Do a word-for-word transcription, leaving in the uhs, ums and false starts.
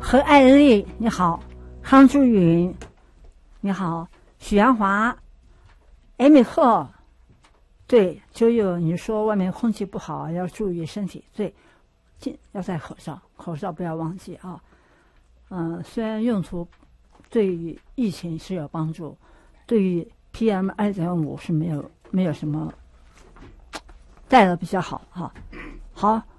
何爱丽你好，康珠云你好，许阳华，艾米赫，对，就有你说外面空气不好，要注意身体，对，要戴口罩，口罩不要忘记啊。嗯、呃，虽然用途对于疫情是有帮助，对于 P M 二点五是没有没有什么戴了比较好哈。好。